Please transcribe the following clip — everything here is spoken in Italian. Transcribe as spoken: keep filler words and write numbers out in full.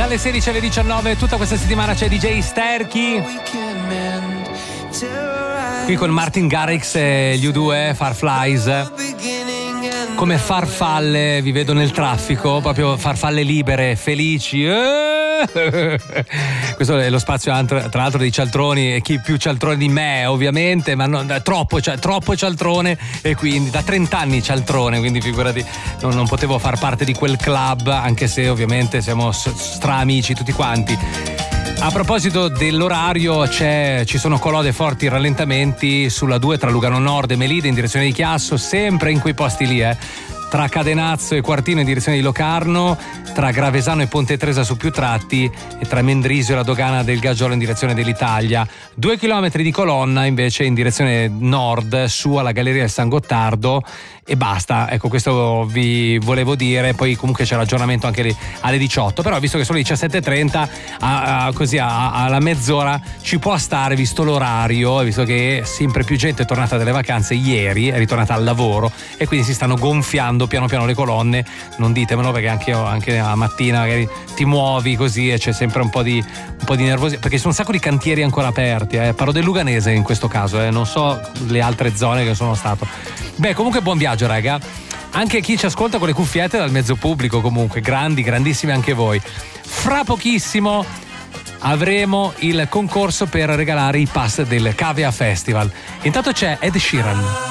dalle sedici alle diciannove. Tutta questa settimana c'è D J Sterky qui con Martin Garrix e gli U due Farflies. Come farfalle vi vedo nel traffico, proprio farfalle libere, felici. Questo è lo spazio tra l'altro dei cialtroni, e chi più cialtrone di me ovviamente, ma non, troppo, cioè, troppo cialtrone, e quindi da trenta anni cialtrone, quindi figurati, non, non potevo far parte di quel club, anche se ovviamente siamo stra amici tutti quanti. A proposito dell'orario, c'è, ci sono colode forti rallentamenti sulla due tra Lugano Nord e Melide in direzione di Chiasso, sempre in quei posti lì, eh. Tra Cadenazzo e Quartino in direzione di Locarno, tra Gravesano e Ponte Tresa su più tratti, e tra Mendrisio e la dogana del Gaggiolo in direzione dell'Italia. Due chilometri di colonna invece in direzione nord su alla Galleria del San Gottardo, e basta. Ecco, questo vi volevo dire. Poi comunque c'è l'aggiornamento anche alle diciotto, però visto che sono le diciassette e trenta, a, a, così a, alla mezz'ora ci può stare, visto l'orario, visto che sempre più gente è tornata dalle vacanze ieri, è ritornata al lavoro, e quindi si stanno gonfiando piano piano le colonne. Non ditemelo, perché anche io, anche la mattina magari ti muovi così e c'è sempre un po' di un po' di nervosità, perché ci sono un sacco di cantieri ancora aperti, eh. Parlo del Luganese in questo caso, eh. Non so le altre zone che sono stato. Beh, comunque buon viaggio, raga. Anche chi ci ascolta con le cuffiette dal mezzo pubblico, comunque grandi, grandissimi anche voi. Fra pochissimo avremo il concorso per regalare i pass del Cavea Festival. Intanto c'è Ed Sheeran.